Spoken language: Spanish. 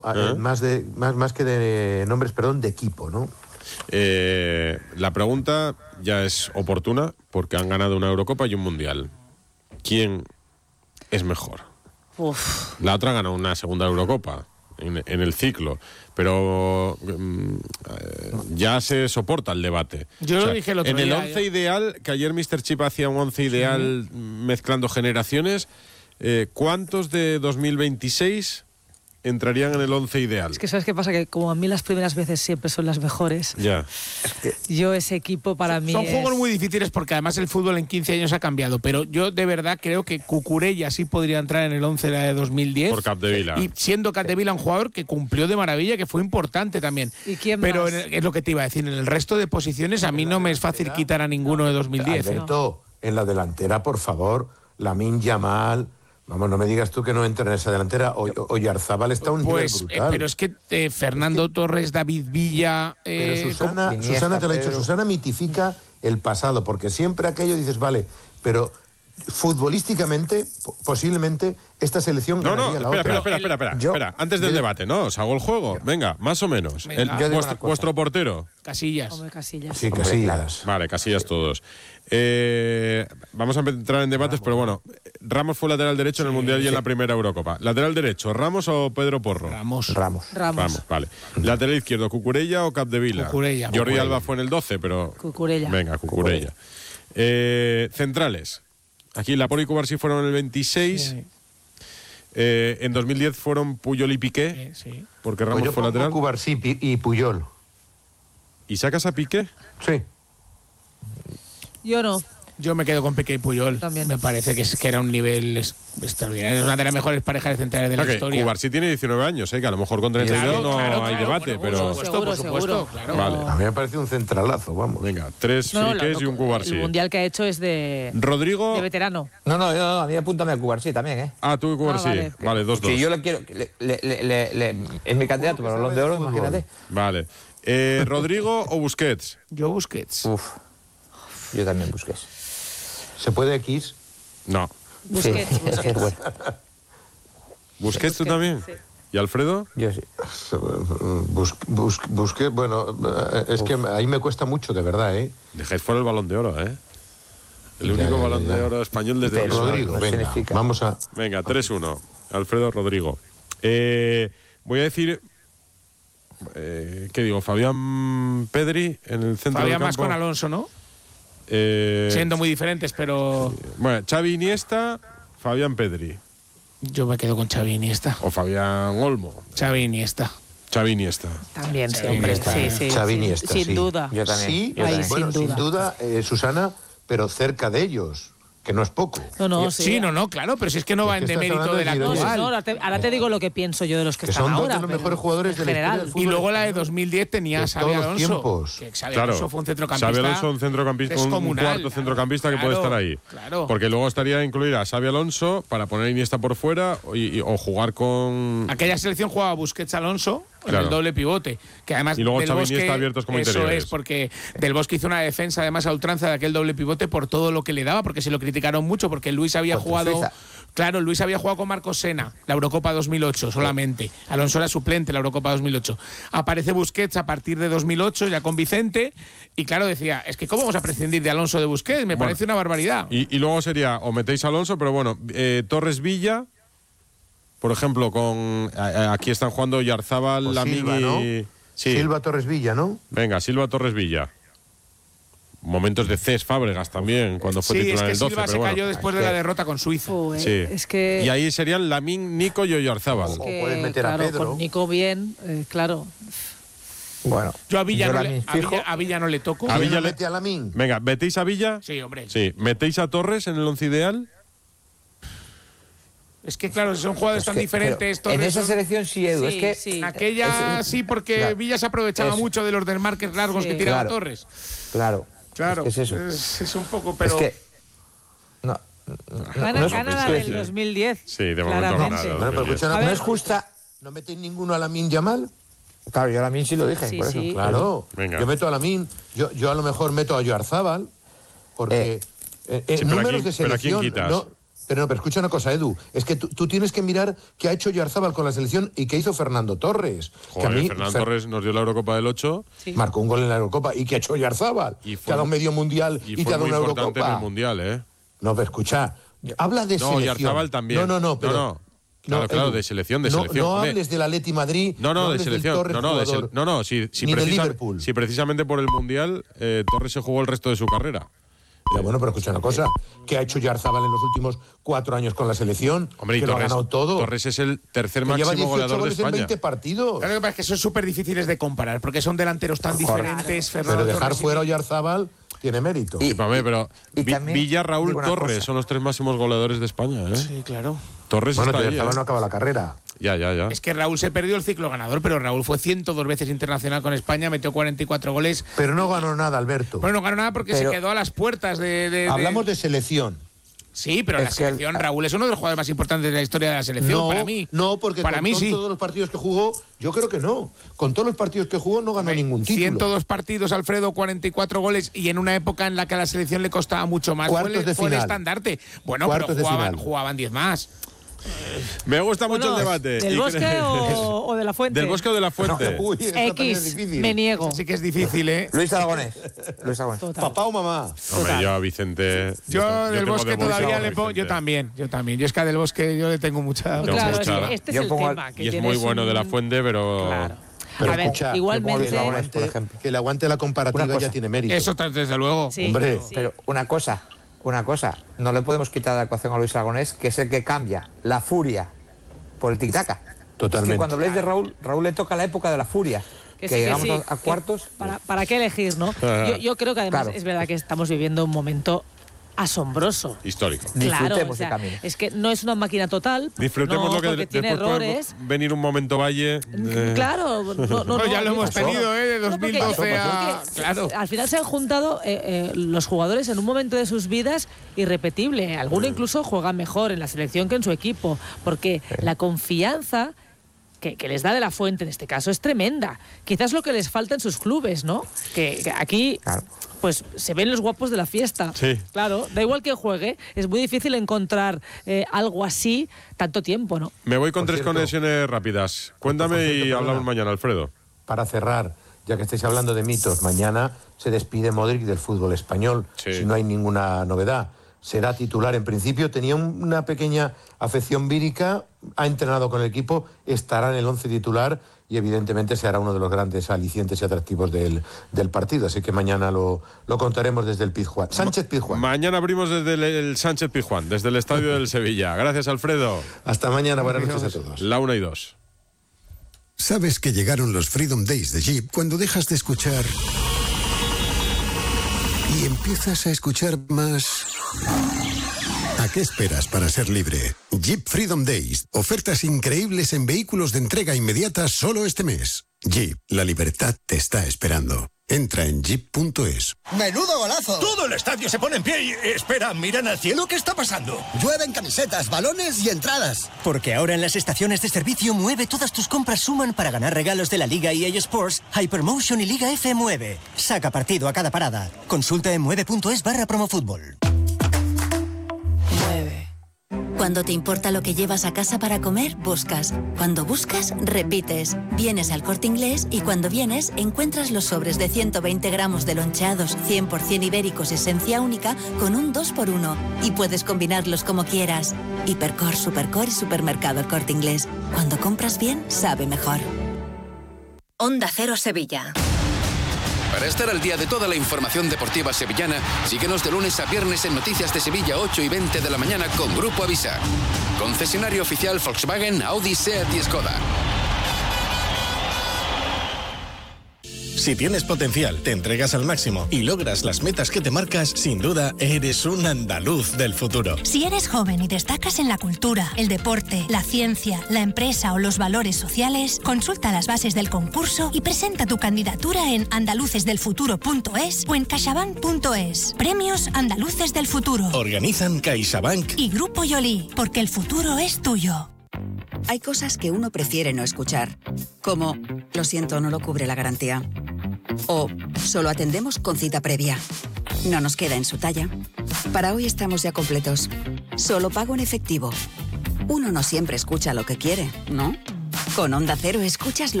más que de nombres, perdón, de equipo, ¿no? La pregunta ya es oportuna porque han ganado una Eurocopa y un Mundial. ¿Quién es mejor? Uf. La otra ganó una segunda Eurocopa en el ciclo, pero ya se soporta el debate. Yo lo dije el otro día. En el 11 ideal, que ayer Mr. Chip hacía un 11 ideal mezclando generaciones, ¿cuántos de 2026 entrarían en el 11 ideal? Es que ¿sabes qué pasa? Que como a mí las primeras veces siempre son las mejores. Ya. Yo ese equipo para mí son juegos muy difíciles porque además el fútbol en 15 años ha cambiado, pero yo de verdad creo que Cucurella sí podría entrar en el 11 de 2010. Por Capdevila. Y siendo Capdevila un jugador que cumplió de maravilla, que fue importante también. ¿Y quién pero más? es lo que te iba a decir, en el resto de posiciones a mí no me es fácil quitar a ninguno de 2010. Alberto, en la delantera, por favor, Lamine Yamal. Vamos, no me digas tú que no entra en esa delantera. Oyarzábal está a un nivel brutal. Pero es que Fernando Torres, David Villa... Pero Susana, te lo he dicho, Susana mitifica el pasado, porque siempre aquello dices, vale, pero futbolísticamente, posiblemente, esta selección ganaría la otra. Espera, antes del debate, ¿no? Os hago el juego. Venga, más o menos. Venga. Vuestro portero. Casillas. Hombre, Casillas. Sí, Casillas. Vale, Casillas todos. Vamos a entrar en debates, pero bueno, Ramos fue lateral derecho en el Mundial y en la primera Eurocopa. ¿Lateral derecho, Ramos o Pedro Porro? Ramos, vale. ¿Lateral izquierdo, Cucurella o Capdevila? Cucurella. Jordi Alba fue en el 12, pero... Cucurella. Venga, Cucurella. Centrales. Aquí Laporte y Cubarsí fueron en el 26. Sí. En 2010 fueron Puyol y Piqué, Sí. porque Ramos Pues yo fue lateral. pongo Cubarsí y Puyol. ¿Y sacas a Piqué? Sí. Yo no. Yo me quedo con Piqué y Puyol. También. Me parece que era un nivel extraordinario. Es una de las mejores parejas de centrales de la historia. Cubarsí tiene 19 años, que a lo mejor con 32 no hay debate, pero... Por supuesto, claro. Vale. A mí me parece un centralazo, vamos. Venga, 3 Piqués y un Cubarsí. El mundial que ha hecho es de Rodrigo... de veterano. No, a mí apúntame a Cubarsí también, ¿eh? Ah, tú y Cubarsí. Vale, 2-2. Que yo le quiero... es mi candidato para el Balón de Oro, imagínate. Vale. ¿Rodrigo o Busquets? Yo Busquets. Yo también Busquets. ¿Se puede X? No. Busquets. Sí, es que es bueno. ¿Busquets tú también? Sí. ¿Y Alfredo? Yo sí. Busquets, bueno, es que ahí me cuesta mucho, de verdad, ¿eh? Dejáis fuera el Balón de Oro, ¿eh? El único Balón de Oro español desde... Rodrigo, venga, vamos a... Venga, 3-1. Alfredo, Rodrigo. Voy a decir... ¿qué digo? Fabián Pedri en el centro Fabián del campo. más con Alonso, ¿no? Siendo muy diferentes, pero... Bueno, Xavi Iniesta, Fabián Pedri. Yo me quedo con Xavi Iniesta. O Fabián Olmo. Xavi Iniesta. Xavi Iniesta. También, sí, Xavi hombre. Iniesta. Sí, Xavi Iniesta, sin sí. duda. Yo también. Sí, yo también. bueno, sin duda, Susana, pero cerca de ellos, que no es poco. No, Sí, claro, pero si es que no va en que estás demérito hablando de la de No, Giroud. actual. ahora te digo lo que pienso yo de los que Que están son dos ahora. de los pero mejores jugadores en de la historia general. del fútbol. Y luego la de 2010 tenía a De Xavi todos los Alonso. tiempos. Que Xavi Claro. Alonso fue un centrocampista. Xavi Alonso, un centrocampista, un descomunal. cuarto centrocampista que Claro, puede estar ahí. claro. Porque luego estaría incluir a Xavi Alonso para poner a Iniesta por fuera o jugar con... Aquella selección jugaba Busquets Alonso en Claro. el doble pivote. Que además Y luego Del Xavi Bosque, Iniesta abiertos como eso interiores. es, porque Del Bosque hizo una defensa además a ultranza de aquel doble pivote por todo lo que le daba, porque se lo criticaron mucho, porque Luis había Contra jugado... Suiza. Claro, Luis había jugado con Marcos Sena, la Eurocopa 2008 solamente. Alonso era suplente en la Eurocopa 2008. Aparece Busquets a partir de 2008, ya con Vicente, y claro, decía, es que ¿cómo vamos a prescindir de Alonso de Busquets? Me parece una barbaridad. Y luego sería, o metéis a Alonso, pero bueno, Torres Villa, por ejemplo, con... aquí están jugando Yarzábal, O Lamine Silva, ¿no? y... Sí. Silva Torres Villa, ¿no? Venga, Silva Torres Villa. Momentos de Cés Fábregas también, cuando fue Sí, es titular en que el 12. Silva se pero bueno. cayó después de la derrota con Suiza. Sí. Es que... Y ahí serían Lamine, Nico y Oyarzábal. O puedes meter a claro, Pedro. con Nico bien, claro. Bueno. Yo a Villa, Lamine fijo. a Villa no le toco. A ¿Quién Villa lo le- mete a Lamine? Venga, ¿metéis a Villa? Sí, hombre. Sí. ¿Metéis a Torres en el once ideal? Es que claro, son jugadores tan diferentes. pero en Torres esa son- selección sí, Edu. Sí, es que sí. En aquella Es- sí, porque claro. Villa se aprovechaba Eso. mucho de los desmarques largos Sí. que tiraba Claro. Torres. Claro. Claro, Es que es eso. es un poco, pero... Es que. No. Gana, no es- gana la es- del 2010. Sí, de momento claramente. ganado. Bueno, pero escucha una A cosa, ver. no es justa. ¿No metéis ninguno a Lamine Yamal? Claro, yo a mí sí lo dije. Sí, por eso. sí. Claro. Venga. Yo meto a Lamine. Yo a lo mejor meto a Oyarzábal, porque Sí, pero números ¿a quién- de pero a quién selección... quitas? No, Pero escucha una cosa, Edu, es que tú tienes que mirar qué ha hecho Oyarzábal con la selección y qué hizo Fernando Torres. Joder, Fernando Torres nos dio la Eurocopa del 8. Sí. Marcó un gol en la Eurocopa. ¿Y qué ha hecho Oyarzábal? Que ha dado medio mundial y te ha dado una Eurocopa. Importante en el mundial, ¿eh? No, pero escucha, habla de selección. No, Oyarzábal también. No, pero... Claro, Edu, de selección. No hables del Atleti Madrid. No, de selección. Si precisamente por el mundial Torres se jugó el resto de su carrera. Ya, bueno, pero escucha una cosa. ¿Qué ha hecho Oyarzábal en los últimos 4 años con la selección? Hombre, y que Torres, lo ha ganado todo. Torres es el tercer máximo goleador de España. En 20 partidos. Claro, que pasa es que son súper difíciles de comparar, porque son delanteros tan diferentes. Pero dejar fuera a Oyarzábal tiene mérito. Pero también, Villa, Raúl, Torres son los 3 máximos goleadores de España, ¿eh? Sí, claro. Torres Bueno, está pero ahí, Oyarzábal no acaba la carrera. Ya. Es que Raúl se perdió el ciclo ganador, pero Raúl fue 102 veces internacional con España, metió 44 goles. Pero no ganó nada, Alberto. Bueno, no ganó nada porque se quedó a las puertas de Hablamos de selección. Sí, pero en la selección Raúl es uno de los jugadores más importantes de la historia de la selección, para mí. No, porque para mí, sí. todos los partidos que jugó, yo creo que no. Con todos los partidos que jugó no ganó ningún título. 102 partidos, Alfredo, 44 goles, y en una época en la que a la selección le costaba mucho más. Fue el estandarte. Bueno, pero jugaban 10 más. Me gusta mucho el debate. ¿Del Bosque o de la Fuente? Del Bosque o de la Fuente. Uy, X, me niego. Sí que es difícil, ¿eh? Luis Aragonés. ¿Papá o mamá? Hombre, yo a Vicente... Yo del Bosque todavía le pongo... Yo también. también. Yo es que a del Bosque yo le tengo mucha... Claro, mucha... este es el tema. Y es muy bueno de la Fuente, pero... Claro. Pero a ver, escucha, igualmente... que le aguante la comparativa ya tiene mérito. Eso desde luego. Sí, Hombre. sí. Pero una cosa, no le podemos quitar la ecuación a Luis Aragonés, que es el que cambia la furia por el tic-tac. Totalmente. Es que cuando habléis de Raúl le toca la época de la furia. Que llegamos a cuartos. ¿Para qué elegir, no? Yo creo que además es verdad que estamos viviendo un momento asombroso. Histórico. Claro, Disfrutemos el camino. Es que no es una máquina total. Disfrutemos lo que porque tiene después errores. puede venir un momento valle. Claro, no, ya lo hemos tenido, de 2012 claro. Al final se han juntado los jugadores en un momento de sus vidas irrepetible. Alguno incluso juega mejor en la selección que en su equipo, porque la confianza que les da de la Fuente en este caso es tremenda. Quizás lo que les falta en sus clubes, ¿no? Que aquí... Pues se ven los guapos de la fiesta. Sí. Claro, da igual que juegue, es muy difícil encontrar algo así tanto tiempo, ¿no? Me voy con 3 conexiones rápidas. Cuéntame y hablamos mañana, Alfredo. Para cerrar, ya que estáis hablando de mitos, mañana se despide Modric del fútbol español, si no hay ninguna novedad. Será titular en principio, tenía una pequeña afección vírica, ha entrenado con el equipo, estará en el 11 titular y evidentemente será uno de los grandes alicientes y atractivos del partido. Así que mañana lo contaremos desde el Pizjuán. Sánchez Pizjuán. Mañana abrimos desde el Sánchez Pizjuán, desde el estadio del Sevilla. Gracias, Alfredo. Hasta mañana, buenas noches a todos. La 1:02. Sabes que llegaron los Freedom Days de Jeep cuando dejas de escuchar y empiezas a escuchar más. ¿A qué esperas para ser libre? Jeep Freedom Days. Ofertas increíbles en vehículos de entrega inmediata solo este mes. Jeep, la libertad te está esperando. Entra en jeep.es. ¡Menudo golazo! Todo el estadio se pone en pie y... Espera, ¿miran al cielo? ¿Qué está pasando? Llueven camisetas, balones y entradas. Porque ahora en las estaciones de servicio Mueve todas tus compras suman para ganar regalos de la Liga EA Sports, Hypermotion y Liga F Mueve. Saca partido a cada parada. Consulta en mueve.es/promofutbol. Cuando te importa lo que llevas a casa para comer, buscas. Cuando buscas, repites. Vienes al Corte Inglés y cuando vienes, encuentras los sobres de 120 gramos de loncheados 100% ibéricos esencia única con un 2x1. Y puedes combinarlos como quieras. Hipercor, Supercor y Supermercado El Corte Inglés. Cuando compras bien, sabe mejor. Onda Cero Sevilla. Para estar al día de toda la información deportiva sevillana, síguenos de lunes a viernes en Noticias de Sevilla 8:20 de la mañana con Grupo Avisa. Concesionario oficial Volkswagen, Audi, Seat y Skoda. Si tienes potencial, te entregas al máximo y logras las metas que te marcas, sin duda eres un andaluz del futuro. Si eres joven y destacas en la cultura, el deporte, la ciencia, la empresa o los valores sociales, consulta las bases del concurso y presenta tu candidatura en andaluzesdelfuturo.es o en caixabank.es. Premios Andaluces del Futuro. Organizan CaixaBank y Grupo Yoli, porque el futuro es tuyo. Hay cosas que uno prefiere no escuchar, como lo siento, no lo cubre la garantía. O solo atendemos con cita previa. No nos queda en su talla. Para hoy estamos ya completos. Solo pago en efectivo. Uno no siempre escucha lo que quiere, ¿no? Con Onda Cero escuchas lo